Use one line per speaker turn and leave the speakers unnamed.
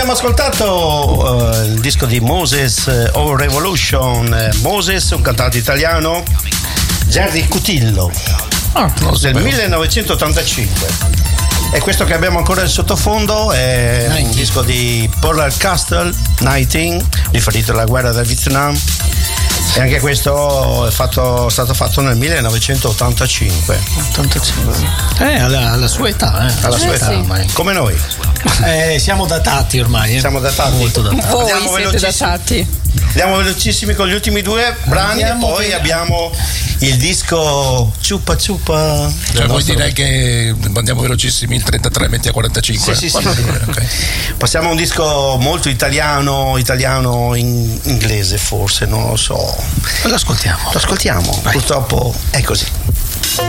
Abbiamo ascoltato il disco di Moses O Revolution. Moses, un cantante italiano, Jerry Cutillo, del 1985. E questo che abbiamo ancora in sottofondo è un disco di Polar Castle, 19, riferito alla guerra del Vietnam. E anche questo è stato fatto nel 1985.
Alla sua età,
alla sua età,
sì.
come noi.
Siamo datati ormai.
Siamo datati.
Molto datati.
Voi siete datati.
Andiamo velocissimi con gli ultimi due brani e poi abbiamo il disco Ciupa Ciupa.
Cioè vuoi dire che andiamo velocissimi il 33 metti a 45?
Sì. Okay. Passiamo a un disco molto italiano in inglese forse, non lo so.
Lo ascoltiamo.
Purtroppo è così.